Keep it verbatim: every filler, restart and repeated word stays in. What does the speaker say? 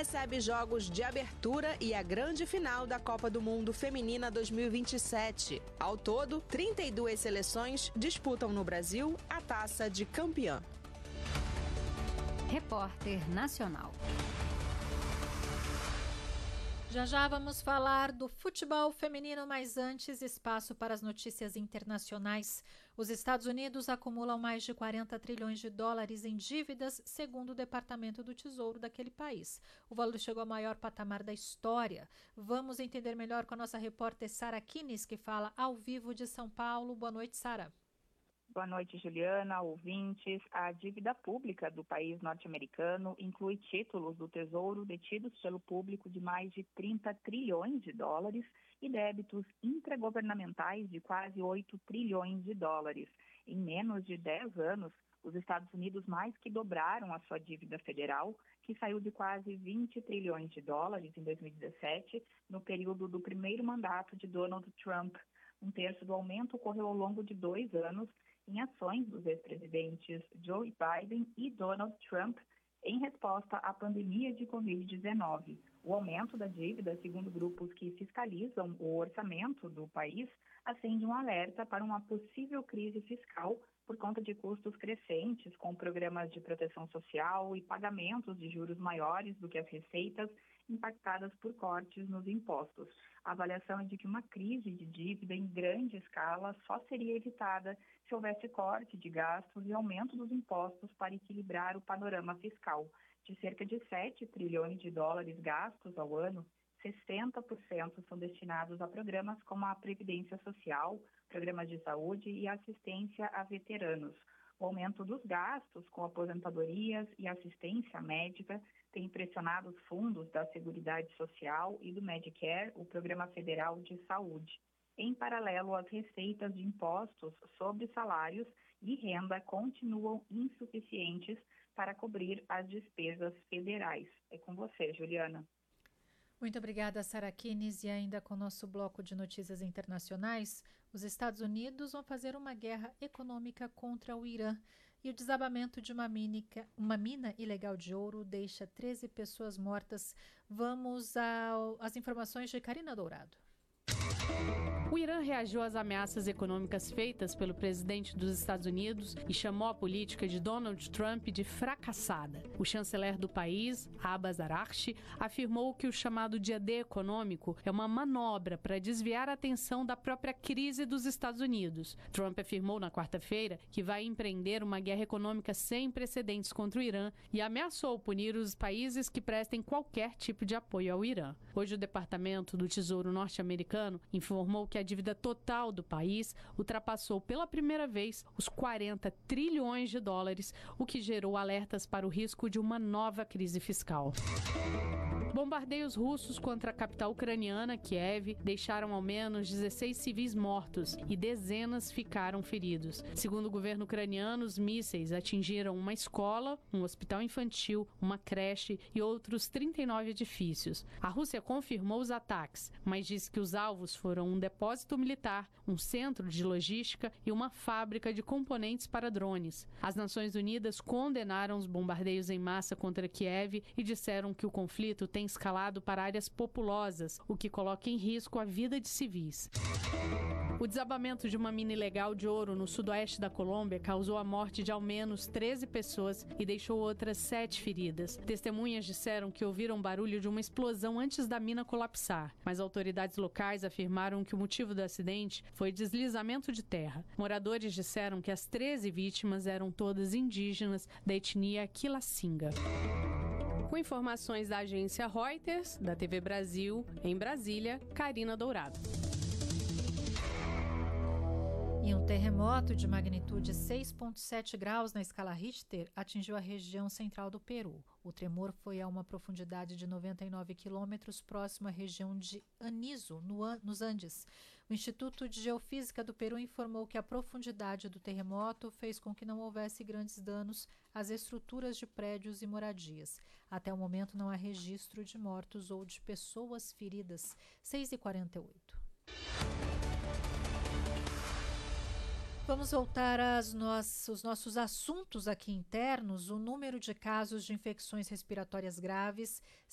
recebe jogos de abertura e a grande final da Copa do Mundo Feminina dois mil e vinte e sete. Ao todo, trinta e duas seleções disputam no Brasil a taça de campeã. Repórter Nacional. Já já vamos falar do futebol feminino, mas antes, espaço para as notícias internacionais. Os Estados Unidos acumulam mais de quarenta trilhões de dólares em dívidas, segundo o Departamento do Tesouro daquele país. O valor chegou ao maior patamar da história. Vamos entender melhor com a nossa repórter Sara Kines, que fala ao vivo de São Paulo. Boa noite, Sara. Boa noite, Juliana, ouvintes. A dívida pública do país norte-americano inclui títulos do Tesouro detidos pelo público de mais de trinta trilhões de dólares e débitos intragovernamentais de quase oito trilhões de dólares. Em menos de dez anos, os Estados Unidos mais que dobraram a sua dívida federal, que saiu de quase vinte trilhões de dólares em dois mil e dezessete, no período do primeiro mandato de Donald Trump. Um terço do aumento ocorreu ao longo de dois anos, em ações dos ex-presidentes Joe Biden e Donald Trump em resposta à pandemia de covid dezenove. O aumento da dívida, segundo grupos que fiscalizam o orçamento do país, acende um alerta para uma possível crise fiscal por conta de custos crescentes com programas de proteção social e pagamentos de juros maiores do que as receitas impactadas por cortes nos impostos. A avaliação é de que uma crise de dívida em grande escala só seria evitada se houvesse corte de gastos e aumento dos impostos para equilibrar o panorama fiscal. De cerca de sete trilhões de dólares gastos ao ano, sessenta por cento são destinados a programas como a Previdência Social, programas de saúde e assistência a veteranos. O aumento dos gastos com aposentadorias e assistência médica tem pressionado os fundos da Seguridade Social e do Medicare, o Programa Federal de Saúde. Em paralelo, as receitas de impostos sobre salários e renda continuam insuficientes para cobrir as despesas federais. É com você, Juliana. Muito obrigada, Sara Kines. E ainda com o nosso bloco de notícias internacionais, os Estados Unidos vão fazer uma guerra econômica contra o Irã. E o desabamento de uma, mínica, uma mina ilegal de ouro deixa treze pessoas mortas. Vamos ao, às informações de Karina Dourado. O Irã reagiu às ameaças econômicas feitas pelo presidente dos Estados Unidos e chamou a política de Donald Trump de fracassada. O chanceler do país, Abbas Araghchi, afirmou que o chamado Dia D econômico é uma manobra para desviar a atenção da própria crise dos Estados Unidos. Trump afirmou na quarta-feira que vai empreender uma guerra econômica sem precedentes contra o Irã e ameaçou punir os países que prestem qualquer tipo de apoio ao Irã. Hoje, o Departamento do Tesouro norte-americano informou que a dívida total do país ultrapassou pela primeira vez os quarenta trilhões de dólares, o que gerou alertas para o risco de uma nova crise fiscal. Bombardeios russos contra a capital ucraniana, Kiev, deixaram ao menos dezesseis civis mortos e dezenas ficaram feridos. Segundo o governo ucraniano, os mísseis atingiram uma escola, um hospital infantil, uma creche e outros trinta e nove edifícios. A Rússia confirmou os ataques, mas disse que os alvos foram um depósito militar, um centro de logística e uma fábrica de componentes para drones. As Nações Unidas condenaram os bombardeios em massa contra Kiev e disseram que o conflito tem escalado para áreas populosas, o que coloca em risco a vida de civis. O desabamento de uma mina ilegal de ouro no sudoeste da Colômbia causou a morte de ao menos treze pessoas e deixou outras sete feridas. Testemunhas disseram que ouviram barulho de uma explosão antes da mina colapsar, mas autoridades locais afirmaram que o motivo do acidente foi deslizamento de terra. Moradores disseram que as treze vítimas eram todas indígenas da etnia Quilacinga. Com informações da agência Reuters, da T V Brasil, em Brasília, Karina Dourado. E um terremoto de magnitude seis vírgula sete graus na escala Richter atingiu a região central do Peru. O tremor foi a uma profundidade de noventa e nove quilômetros, próximo à região de Aniso, no, nos Andes. O Instituto de Geofísica do Peru informou que a profundidade do terremoto fez com que não houvesse grandes danos às estruturas de prédios e moradias. Até o momento não há registro de mortos ou de pessoas feridas. seis e quarenta e oito. Vamos voltar aos nossos, nossos assuntos aqui internos. O número de casos de infecções respiratórias graves